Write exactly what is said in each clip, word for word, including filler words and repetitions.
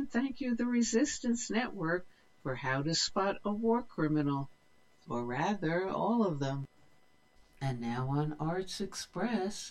And thank you, the Resistance Network, for how to spot a war criminal. Or rather, all of them. And now on Arts Express.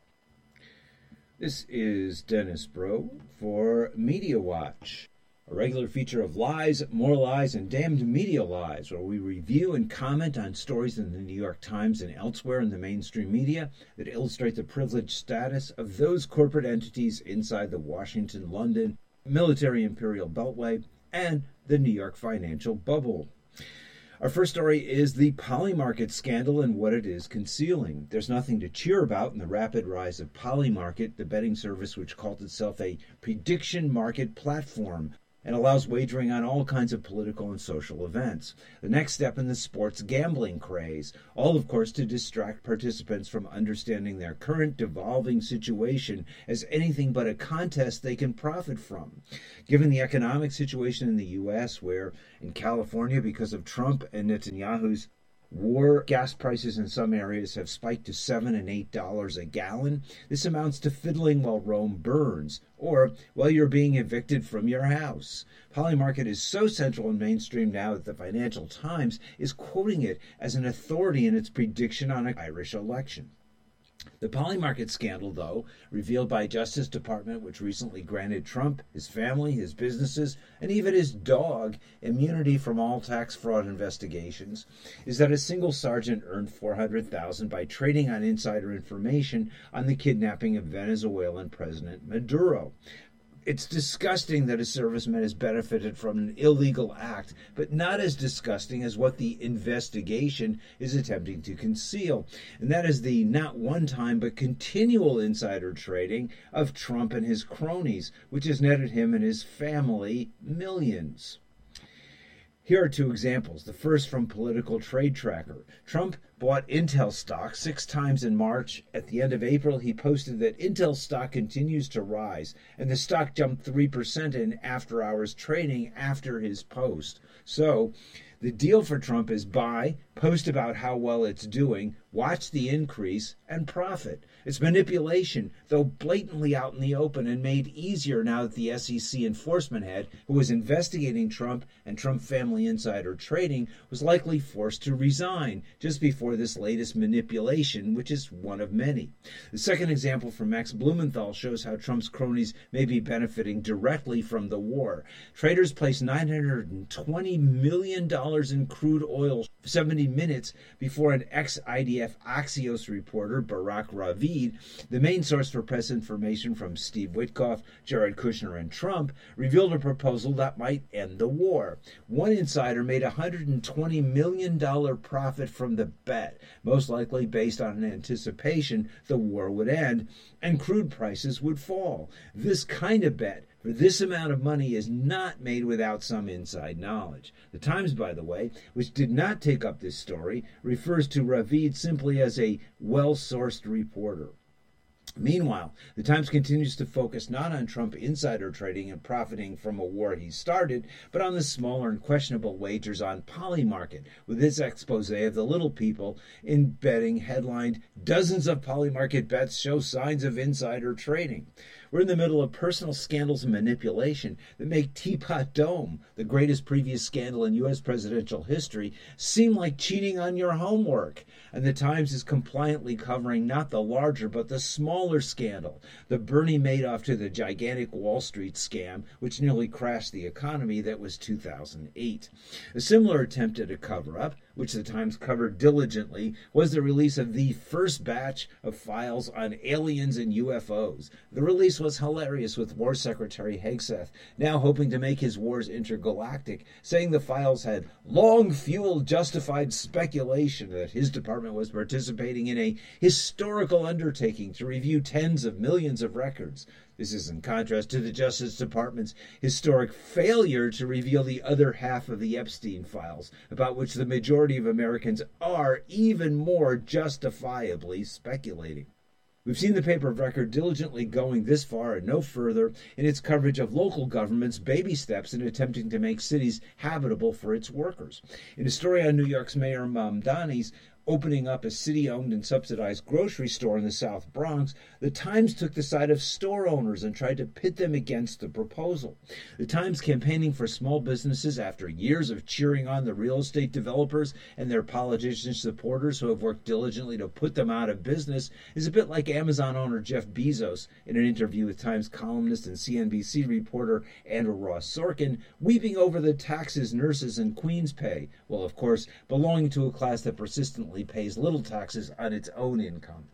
This is Dennis Bro for Media Watch, a regular feature of lies, more lies, and damned media lies, where we review and comment on stories in the New York Times and elsewhere in the mainstream media that illustrate the privileged status of those corporate entities inside the Washington, London, military imperial beltway, and the New York financial bubble. Our first story is the Polymarket scandal and what it is concealing. There's nothing to cheer about in the rapid rise of Polymarket, the betting service which called itself a prediction market platform and allows wagering on all kinds of political and social events. The next step in the sports gambling craze, all of course to distract participants from understanding their current devolving situation as anything but a contest they can profit from. Given the economic situation in the U S, where in California, because of Trump and Netanyahu's war, gas prices in some areas have spiked to seven and eight dollars a gallon. This amounts to fiddling while Rome burns, or while you're being evicted from your house. Polymarket is so central and mainstream now that the Financial Times is quoting it as an authority in its prediction on an Irish election. The Polymarket scandal, though, revealed by Justice Department, which recently granted Trump, his family, his businesses, and even his dog immunity from all tax fraud investigations, is that a single sergeant earned four hundred thousand dollars by trading on insider information on the kidnapping of Venezuelan President Maduro. It's disgusting that a serviceman has benefited from an illegal act, but not as disgusting as what the investigation is attempting to conceal. And that is the not one-time but continual insider trading of Trump and his cronies, which has netted him and his family millions. Here are two examples. The first from Political Trade Tracker. Trump bought Intel stock six times in March. At the end of April, he posted that Intel stock continues to rise, and the stock jumped three percent in after-hours trading after his post. So, the deal for Trump is buy, post about how well it's doing, watch the increase, and profit. It's manipulation, though blatantly out in the open and made easier now that the S E C enforcement head, who was investigating Trump and Trump family insider trading, was likely forced to resign just before this latest manipulation, which is one of many. The second example from Max Blumenthal shows how Trump's cronies may be benefiting directly from the war. Traders placed nine hundred twenty million dollars in crude oil seventy minutes before an ex-I D F Axios reporter, Barak Ravid, the main source for press information from Steve Witkoff, Jared Kushner, and Trump, revealed a proposal that might end the war. One insider made a one hundred twenty million dollars profit from the bet, most likely based on an anticipation the war would end and crude prices would fall. This kind of bet for this amount of money is not made without some inside knowledge. The Times, by the way, which did not take up this story, refers to Ravid simply as a well-sourced reporter. Meanwhile, the Times continues to focus not on Trump insider trading and profiting from a war he started, but on the smaller and questionable wagers on Polymarket, with its expose of the little people in betting headlined, "Dozens of Polymarket bets show signs of insider trading." We're in the middle of personal scandals and manipulation that make Teapot Dome, the greatest previous scandal in U S presidential history, seem like cheating on your homework. And the Times is compliantly covering not the larger but the smaller scandal, the Bernie Madoff to the gigantic Wall Street scam, which nearly crashed the economy, that was two thousand eight. A similar attempt at a cover-up, which the Times covered diligently, was the release of the first batch of files on aliens and U F Os. The release was hilarious, with War Secretary Hegseth now hoping to make his wars intergalactic, saying the files had long fueled justified speculation that his department was participating in a historical undertaking to review tens of millions of records. This is in contrast to the Justice Department's historic failure to reveal the other half of the Epstein files, about which the majority of Americans are even more justifiably speculating. We've seen the paper of record diligently going this far and no further in its coverage of local government's baby steps in attempting to make cities habitable for its workers. In a story on New York's Mayor Mamdani's opening up a city-owned and subsidized grocery store in the South Bronx, the Times took the side of store owners and tried to pit them against the proposal. The Times campaigning for small businesses after years of cheering on the real estate developers and their politician supporters who have worked diligently to put them out of business is a bit like Amazon owner Jeff Bezos in an interview with Times columnist and C N B C reporter Andrew Ross Sorkin, weeping over the taxes nurses in Queens pay, while of course belonging to a class that persistently pays little taxes on its own income.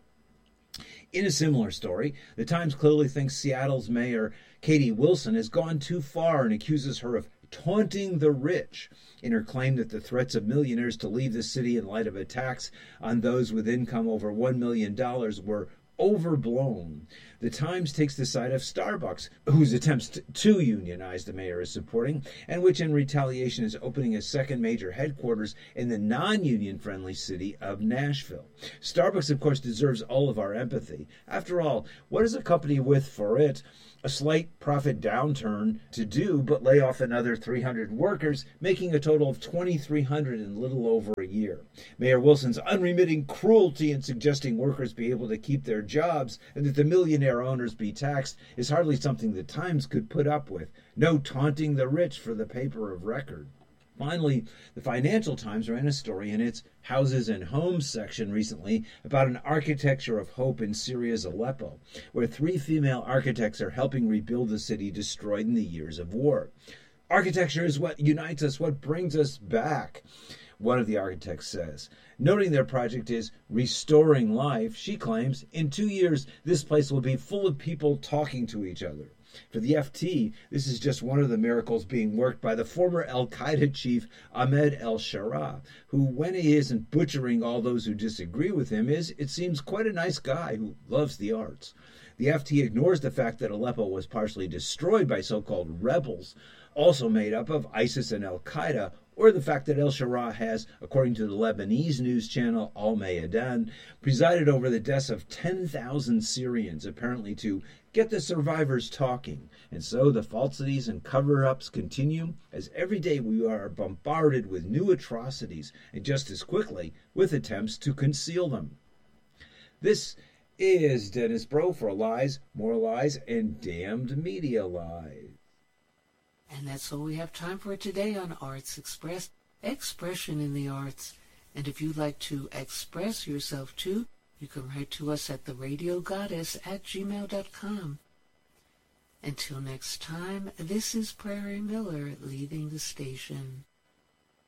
In a similar story, the Times clearly thinks Seattle's mayor Katie Wilson has gone too far and accuses her of taunting the rich in her claim that the threats of millionaires to leave the city in light of a tax on those with income over one million dollars were overblown. The Times takes the side of Starbucks, whose attempts to unionize the mayor is supporting, and which in retaliation is opening a second major headquarters in the non-union friendly city of Nashville. Starbucks, of course, deserves all of our empathy. After all, what is a company with, for it, a slight profit downturn to do but lay off another three hundred workers, making a total of twenty-three hundred in little over a year? Mayor Wilson's unremitting cruelty in suggesting workers be able to keep their jobs and that the millionaire owners be taxed is hardly something the Times could put up with. No taunting the rich for the paper of record. Finally, the Financial Times ran a story in its Houses and Homes section recently about an architecture of hope in Syria's Aleppo, where three female architects are helping rebuild the city destroyed in the years of war. Architecture is what unites us, what brings us back, one of the architects says. Noting their project is restoring life, she claims, in two years this place will be full of people talking to each other. For the F T, this is just one of the miracles being worked by the former al-Qaeda chief Ahmed al-Sharaa, who, when he isn't butchering all those who disagree with him, is, it seems, quite a nice guy who loves the arts. The F T ignores the fact that Aleppo was partially destroyed by so-called rebels, also made up of ISIS and al-Qaeda, or the fact that al-Sharaa has, according to the Lebanese news channel Al Mayadeen, presided over the deaths of ten thousand Syrians, apparently to get the survivors talking. And so the falsities and cover-ups continue as every day we are bombarded with new atrocities and just as quickly with attempts to conceal them. This is Dennis Bro for Lies, More Lies, and Damned Media Lies. And that's all we have time for today on Arts Express, expression in the arts. And if you'd like to express yourself too, you can write to us at the radio goddess at gmail dot com. Until next time, this is Prairie Miller leaving the station.